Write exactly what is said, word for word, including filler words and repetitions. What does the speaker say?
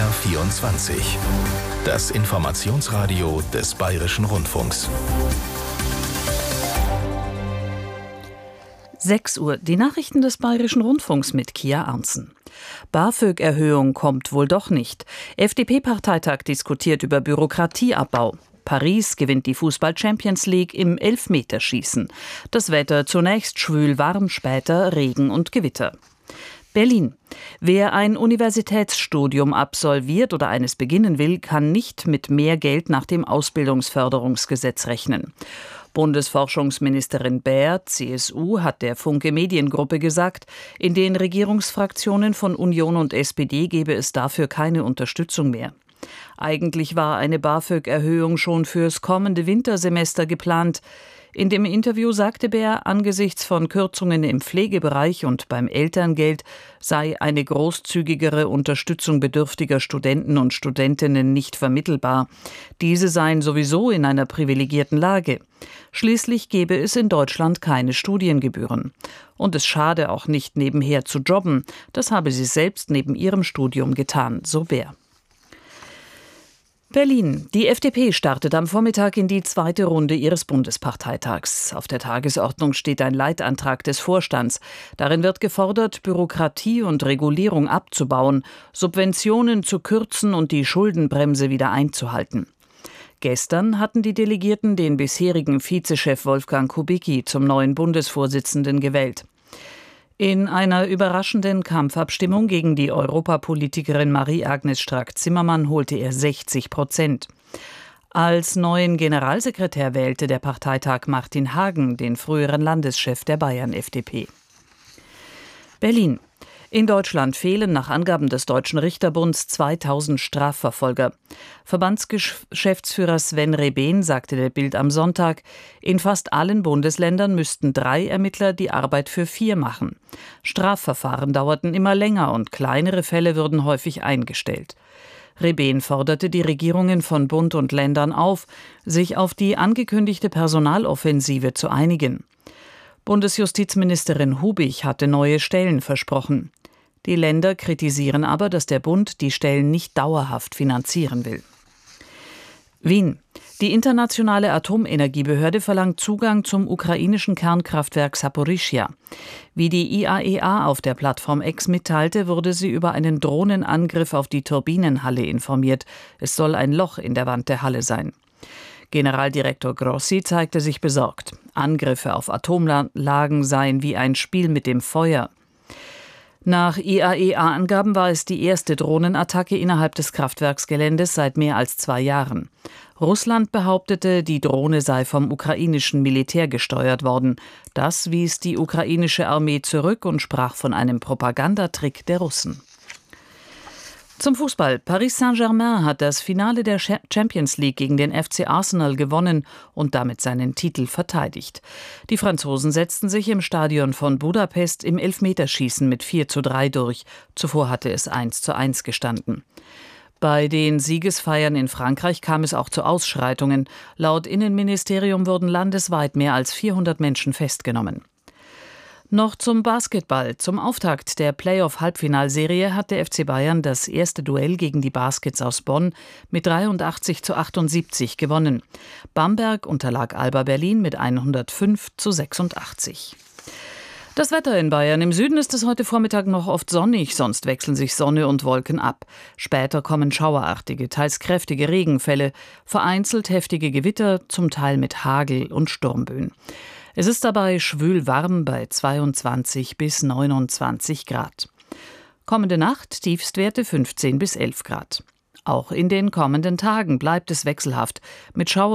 R vierundzwanzig. Das Informationsradio des Bayerischen Rundfunks. sechs Uhr, die Nachrichten des Bayerischen Rundfunks mit Kia Arntzen. BAföG-Erhöhung kommt wohl doch nicht. F D P-Parteitag diskutiert über Bürokratieabbau. Paris gewinnt die Fußball-Champions League im Elfmeterschießen. Das Wetter zunächst schwül warm, später Regen und Gewitter. Berlin. Wer ein Universitätsstudium absolviert oder eines beginnen will, kann nicht mit mehr Geld nach dem Ausbildungsförderungsgesetz rechnen. Bundesforschungsministerin Baer, C S U, hat der Funke Mediengruppe gesagt, in den Regierungsfraktionen von Union und S P D gebe es dafür keine Unterstützung mehr. Eigentlich war eine BAföG-Erhöhung schon fürs kommende Wintersemester geplant. In dem Interview sagte Baer, angesichts von Kürzungen im Pflegebereich und beim Elterngeld sei eine großzügigere Unterstützung bedürftiger Studenten und Studentinnen nicht vermittelbar. Diese seien sowieso in einer privilegierten Lage. Schließlich gebe es in Deutschland keine Studiengebühren. Und es schade auch nicht, nebenher zu jobben. Das habe sie selbst neben ihrem Studium getan, so Baer. Berlin. Die F D P startet am Vormittag in die zweite Runde ihres Bundesparteitags. Auf der Tagesordnung steht ein Leitantrag des Vorstands. Darin wird gefordert, Bürokratie und Regulierung abzubauen, Subventionen zu kürzen und die Schuldenbremse wieder einzuhalten. Gestern hatten die Delegierten den bisherigen Vizechef Wolfgang Kubicki zum neuen Bundesvorsitzenden gewählt. In einer überraschenden Kampfabstimmung gegen die Europapolitikerin Marie-Agnes Strack-Zimmermann holte er sechzig Prozent. Als neuen Generalsekretär wählte der Parteitag Martin Hagen, den früheren Landeschef der Bayern-F D P. Berlin. In Deutschland fehlen nach Angaben des Deutschen Richterbunds zweitausend Strafverfolger. Verbandsgeschäftsführer Sven Rebehn sagte der Bild am Sonntag, in fast allen Bundesländern müssten drei Ermittler die Arbeit für vier machen. Strafverfahren dauerten immer länger und kleinere Fälle würden häufig eingestellt. Rebehn forderte die Regierungen von Bund und Ländern auf, sich auf die angekündigte Personaloffensive zu einigen. Bundesjustizministerin Hubich hatte neue Stellen versprochen. Die Länder kritisieren aber, dass der Bund die Stellen nicht dauerhaft finanzieren will. Wien. Die internationale Atomenergiebehörde verlangt Zugang zum ukrainischen Kernkraftwerk Saporischschja. Wie die I A E A auf der Plattform X mitteilte, wurde sie über einen Drohnenangriff auf die Turbinenhalle informiert. Es soll ein Loch in der Wand der Halle sein. Generaldirektor Grossi zeigte sich besorgt. Angriffe auf Atomlagen seien wie ein Spiel mit dem Feuer. Nach I A E A-Angaben war es die erste Drohnenattacke innerhalb des Kraftwerksgeländes seit mehr als zwei Jahren. Russland behauptete, die Drohne sei vom ukrainischen Militär gesteuert worden. Das wies die ukrainische Armee zurück und sprach von einem Propagandatrick der Russen. Zum Fußball. Paris Saint-Germain hat das Finale der Champions League gegen den F C Arsenal gewonnen und damit seinen Titel verteidigt. Die Franzosen setzten sich im Stadion von Budapest im Elfmeterschießen mit vier zu drei durch. Zuvor hatte es eins zu eins gestanden. Bei den Siegesfeiern in Frankreich kam es auch zu Ausschreitungen. Laut Innenministerium wurden landesweit mehr als vierhundert Menschen festgenommen. Noch zum Basketball. Zum Auftakt der Playoff-Halbfinalserie hat der F C Bayern das erste Duell gegen die Baskets aus Bonn mit dreiundachtzig zu achtundsiebzig gewonnen. Bamberg unterlag Alba Berlin mit hundertfünf zu sechsundachtzig. Das Wetter in Bayern. Im Süden ist es heute Vormittag noch oft sonnig, sonst wechseln sich Sonne und Wolken ab. Später kommen schauerartige, teils kräftige Regenfälle, vereinzelt heftige Gewitter, zum Teil mit Hagel und Sturmböen. Es ist dabei schwül warm bei zweiundzwanzig bis neunundzwanzig Grad. Kommende Nacht Tiefstwerte fünfzehn bis elf Grad. Auch in den kommenden Tagen bleibt es wechselhaft mit Schauer